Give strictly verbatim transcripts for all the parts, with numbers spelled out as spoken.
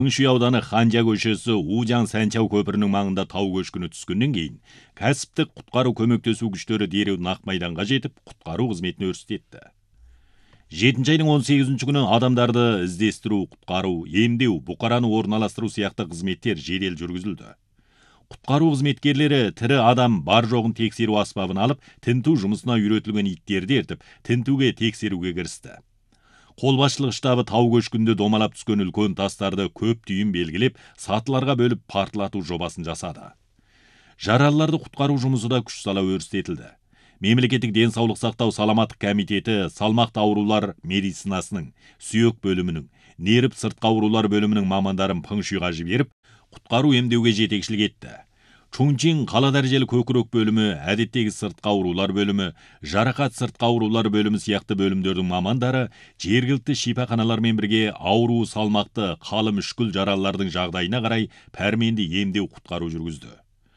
Шүй ауданы Ханжа көшесі Ужан Санчау көпірінің маңында тау көшкіні түскеннен кейін, кәсіптік құтқару көмектесу күштері дереу нақ майданға жетіп, құтқару қызметіне өрістетті. жетінші айдың он сегізінші күні адамдарды іздестіру, құтқару, емдеу, бұқараны орналастыру сияқты қызметтер жедел жүргізілді. Құтқару қызметкерлері тірі адам бар жоғын тексеру аспабын алып, тінту жұмысына үйретілген иттерді ертіп, тінтуге тексеруге кірісті. Қолбасшылық штабы тау көшкінде домалап түскен үлкен тастарды көп түйін белгілеп, сатыларға бөліп партылату жобасын жасады. Жаралыларды құтқару жұмысы да күш сала өрістетілді. Мемлекеттік денсаулық сақтау саламаттық комитеті салмақты аурулар медицинасының, сүйек бөлімінің, неріп сыртқы аурулар бөлімінің мамандарын Пыңшуйға жіберіп, құтқару емдеуге жетекшілік етті. Чунчин қала дәрежелі көкірек бөлімі, әдеттегі сыртқы аурулар бөлімі, жарақат сыртқы аурулар бөлімі сияқты бөлімдердің мамандары жергілікті шипаханалармен бірге ауру салмақты қалым үшкіл жаралылардың жағдайына қарай пәрменді емдеу құтқару жүргізді.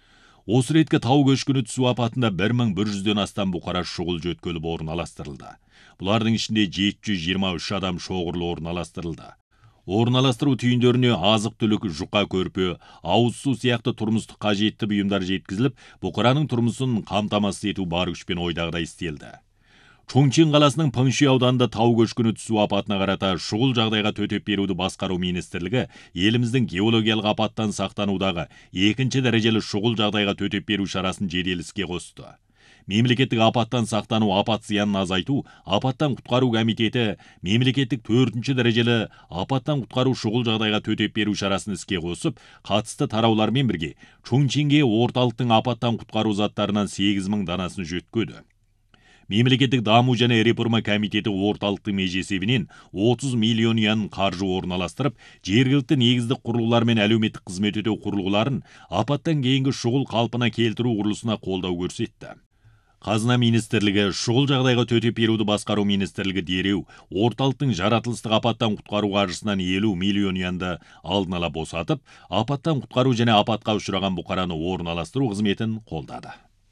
Осы реткі тау көшкіні түсу апатында бір мың бір жүзден астам бұқара шұғыл жөткеліп орналастырылды. Бұлардың ішінде жеті жүз жиырма үш адам шоғырлы орналастырылды. Орналастыру түйіндеріне азық түлік, жұқа көрпе, ауыз су сияқты тұрмыстық қажетті бұйымдар жеткізіліп, бұқараның тұрмысын қамтамасыз ету бар күшпен ойдағыдай істелді. Чунчин қаласының Пыңшуй ауданында тау көшкіні түсу апатына қарата шұғыл жағдайға төтеп беруді басқару министрлігі еліміздің геологиялық апаттан сақтанудағы екінші дәрежелі шұғыл жағдайға төтеп беру шарасын жедел іске қосты. Мемлекеттік апаттан сақтану апат зиянын азайту, апаттан құтқару комитеті мемлекеттік төртінші дәрежелі апаттан құтқару шұғыл жағдайға төтеп беру шарасын іске қосып, қатысты тараулармен бірге Чунчинге орталықтың апаттан құтқару заттарынан сегіз мың данасын жөткеді. Мемлекеттік даму және реформа комитеті орталықтың межесебінен отыз миллион юан қаржы орналастырып, жергілікті негіздік құрылғылар мен әлеуметтік қызмет ету құрылғыларын апаттан кейінгі шұғыл қалпына келтіру құрылысына қолдау көрсетті. Қазына министрлігі шұғыл жағдайға төтеп беруді басқару министрлігі дереу орталықтың жаратылыстық апаттан құтқару қаржысынан елу миллион юанды алдын ала босатып, апаттан құтқару және апатқа ұшыраған бұқараны орналастыру қызметін қолдады.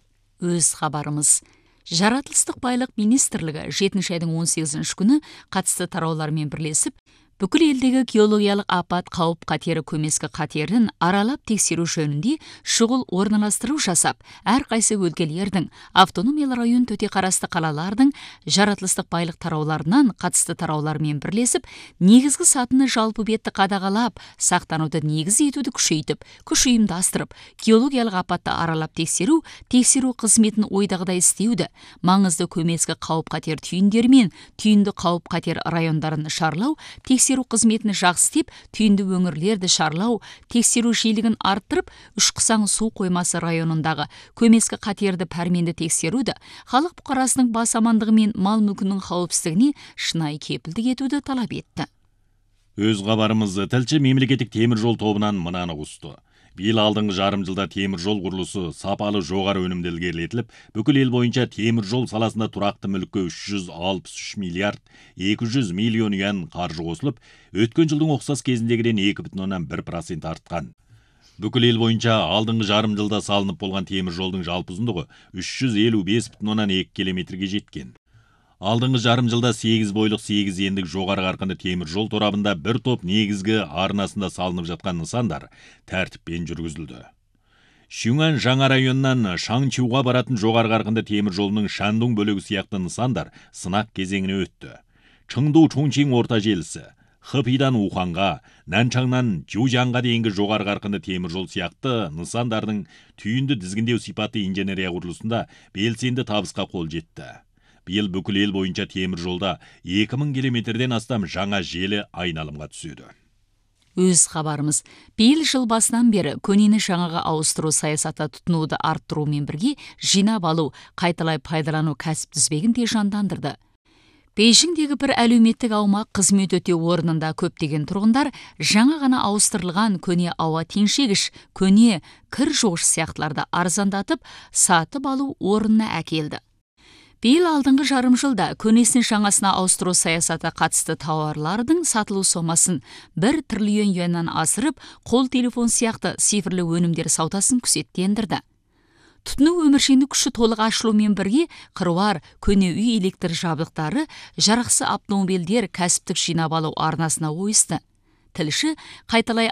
Өз хабарымыз. Жаратылыстық байлық министрлігі жетінші айдың он сегізінші күні қатысты тараулармен бірлесіп, бүкіл елдегі геологиялық апат қауіп қатері көмескі қатерін аралап тексеру жөнінде шұғыл орналастыру жасап, әр қайсы өлкелердің, автономиялы район төте қарасты қалалардың жаратылыстық байлық тарауларынан қатысты тараулармен бірлесіп, негізгі сатыны жалпы бетті қадағалап, сақтануды негіз етуді күшейтіп, күш ұйымдастырып, геологиялық апатты аралап тексеру, тексеру қызметін ойдағыдай істеуді, маңызды көмескі қауіп қатер түйіндермен түйінді қауіп қатер райондарын шарлау, тексеру қызметін жақсы істеп, түйінді өңірлерді шарлау, тексеру жиілігін арттырып, Үшқысаң су қоймасы районындағы көмескі қатерді пәрменді тексеруді, халық бұқарасының бас амандығы мен мал мүлкінің қауіпсіздігіне шынайы кепілдік етуді талап етті. Өз хабарымыз тілші мемлекеттік темір жол тобынан мынаны ұсынды. Биыл алдыңғы жарым жылда темір жол құрылысы сапалы жоғары өнімді ілгерілетіліп, бүкіл ел бойынша темір жол саласында тұрақты мүлікке үш жүз алпыс үш миллиард екі жүз миллион юан қаржы қосылып, өткен жылдың ұқсас кезіндегіден екі бүтін оннан бір процент артқан. Бүкіл ел бойынша алдыңғы жарым жылда салынып болған темір жолдың жалпы ұзындығы үш жүз елу бес бүтін оннан екі километрге жеткен. Алдыңғы жарым жылда сегіз бойлық сегіз ендік жоғары қарқынды темір жол торабында бір топ негізгі арнасында салынып жатқан нысандар тәртіппен жүргізілді. Шүңан жаңа районынан Шаңчуға баратын жоғары қарқынды темір жолының Шандун бөлігі сияқты нысандар сынақ кезеңіне өтті. Чыңду Чунчин орта желісі, Хыпидан Уханға, Нанчаңнан Жужанға дейінгі жоғары қарқынды темір жол сияқты нысандардың түйінді дізгіндеу сипаты инженерия құрылысында белсенді табысқа қол жетті. Биыл бүкіл ел бойынша темір жолда екі мың километрден астам жаңа желі айналымға түседі. Өз хабарымыз. Биыл жыл басынан бері көнені жаңаға ауыстыру саясаты тұтынуды арттырумен бірге жинап алу, қайталай пайдалану кәсіп тізбегін де жандандырды. Бейжіңдегі бір әлеуметтік аумақ қызмет өтеу орнында көптеген тұрғындар жаңа ғана ауыстырылған көне ауа теңшегіш, көне кір жуғыш сияқтыларды арзандатып, сатып алу орнына әкелді. Биыл алдыңғы жарым жылда көнесін жаңасына ауыстыру саясаты қатысты тауарлардың сатылу сомасын бір триллион юаннан асырып, қол телефон сияқты цифрлы өнімдер саудасын күзеттендірді. Тұтыну өміршеңдік күші толық ашылумен бірге қыруар көне үй электр жабдықтары, жарақсы автомобильдер кәсіптік жинап алу арнасына ойысты. тілші қайталай